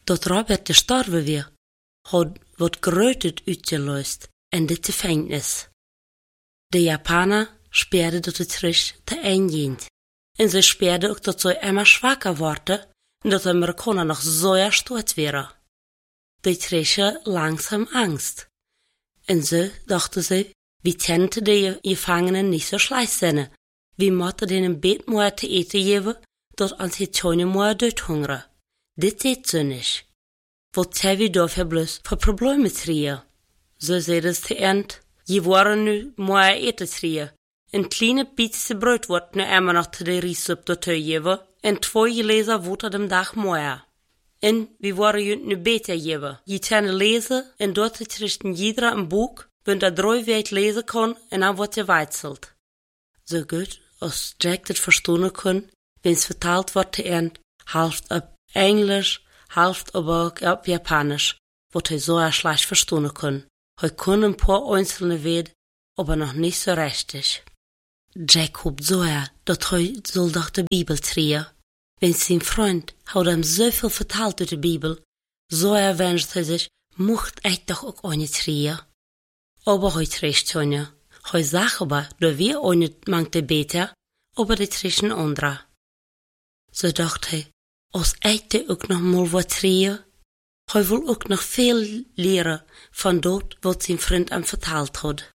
dat Robert gestorven weer, had wat grötet uitgelost in dit gevangenis. De Japaner sperden dat het trisch te eingehend. En ze sperden ook dat ze immer schwakker worden en dat de Amerikaner nog zo stoot waren. Die trischen langsam angst. En ze dachten ze, wie tenten de Gefangenen niet zo slecht zijn. Wie moeten den een beetje meer te eten geven, dat ons het tjone meer doodhongeren. Dit deed ze niet. Wat hebben we dafür bloß voor problemen trieën? Zo zeiden ze te eind, je waren nu meer eten trieën. Een kleine beetje brood wordt nu immer nog te de riesop dat te geven, en 2 gelezen wordt er de dag meer. En we waren je nu beter geven. Je kan lezen en dort richten jeder een boek, wenn er 3 weken lezen kan en dan wordt je weitselt. Zo goed als Jack het verstaan kon, wenn es vertaald wordt te eind, half op Englisch, half ook op Japanisch, wat hij zo slecht verstaan kon. Hij kon een paar einzelne Wörter, aber noch nicht so richtig. Jack hoopt so dat hij soll doch de Bibel trieën. Wenn sein Freund hat ihm so viel vertalt uit de Bibel, so wünscht hij sich, mocht ich doch auch eine trieën. Aber hij trägt schon. Hij sagt aber, dass wir eine manchte beter, aber die trischen andere. So dacht hij, als ich ook nog mal wat trieën, hij wil ook nog veel leren van dat wat zijn vriend hem verteld had.